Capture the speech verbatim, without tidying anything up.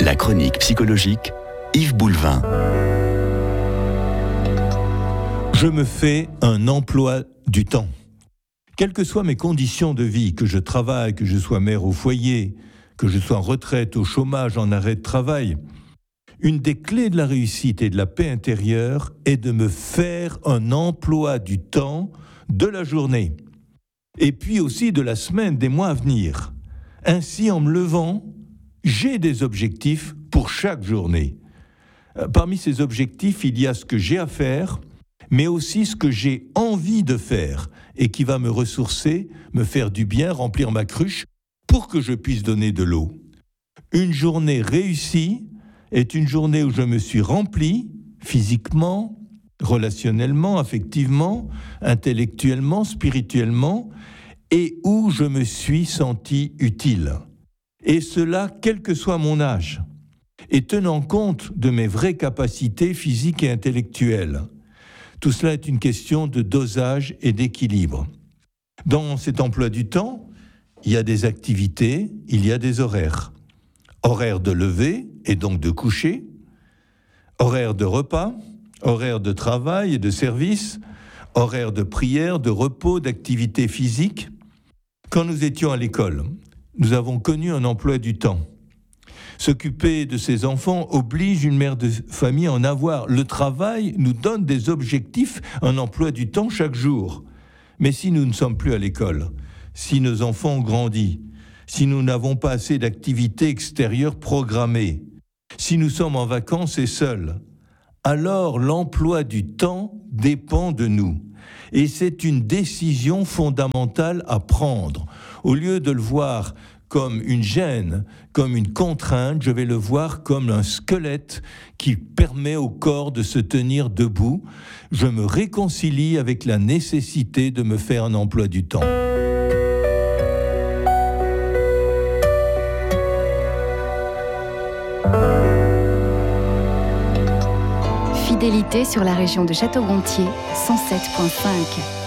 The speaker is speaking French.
La chronique psychologique, Yves Boulevin. Je me fais un emploi du temps. Quelles que soient mes conditions de vie, que je travaille, que je sois mère au foyer, que je sois en retraite, au chômage, en arrêt de travail, une des clés de la réussite et de la paix intérieure est de me faire un emploi du temps de la journée, et puis aussi de la semaine, des mois à venir. Ainsi, en me levant, j'ai des objectifs pour chaque journée. Parmi ces objectifs, il y a ce que j'ai à faire, mais aussi ce que j'ai envie de faire et qui va me ressourcer, me faire du bien, remplir ma cruche pour que je puisse donner de l'eau. Une journée réussie est une journée où je me suis rempli physiquement, relationnellement, affectivement, intellectuellement, spirituellement, et où je me suis senti utile. Et cela, quel que soit mon âge, et tenant compte de mes vraies capacités physiques et intellectuelles. Tout cela est une question de dosage et d'équilibre. Dans cet emploi du temps, il y a des activités, il y a des horaires. Horaire de lever et donc de coucher, horaire de repas, horaire de travail et de service, horaire de prière, de repos, d'activité physique. Quand nous étions à l'école, nous avons connu un emploi du temps. S'occuper de ses enfants oblige une mère de famille à en avoir. Le travail nous donne des objectifs, un emploi du temps chaque jour. Mais si nous ne sommes plus à l'école, si nos enfants ont grandi, si nous n'avons pas assez d'activités extérieures programmées, si nous sommes en vacances et seuls, alors l'emploi du temps dépend de nous. Et c'est une décision fondamentale à prendre. Au lieu de le voir comme une gêne, comme une contrainte, je vais le voir comme un squelette qui permet au corps de se tenir debout. Je me réconcilie avec la nécessité de me faire un emploi du temps. Fidélité sur la région de Château-Gontier, cent sept virgule cinq.